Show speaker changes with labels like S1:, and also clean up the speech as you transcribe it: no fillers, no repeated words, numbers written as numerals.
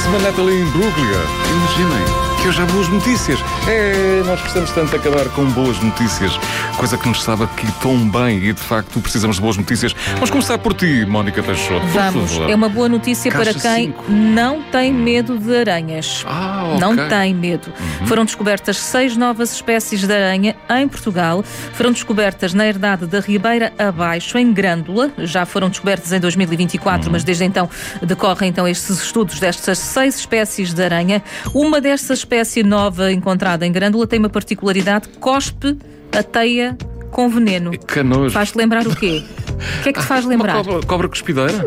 S1: Próxima Natalie Imbruglia. Imaginem que hoje há boas notícias. Nós gostamos tanto de acabar com boas notícias, coisa que nos sabe aqui tão bem e de facto precisamos de boas notícias. Vamos começar por ti, Mónica Peixoto.
S2: Vamos,
S1: por favor.
S2: é uma boa notícia
S1: Caixa
S2: para quem
S1: 5.
S2: não tem medo de aranhas.
S1: Ok.
S2: Não tem medo. Foram descobertas 6 novas espécies de aranha em Portugal. Foram descobertas na herdade da Ribeira Abaixo, em Grândola. Já foram descobertas em 2024, mas desde então decorrem estes estudos destas 6 espécies de aranha. Uma dessas espécie nova encontrada em Grândola tem uma particularidade: cospe a teia com veneno.
S1: Que nojo.
S2: Faz-te lembrar o quê? O que é que te faz lembrar?
S1: Uma cobra cuspideira?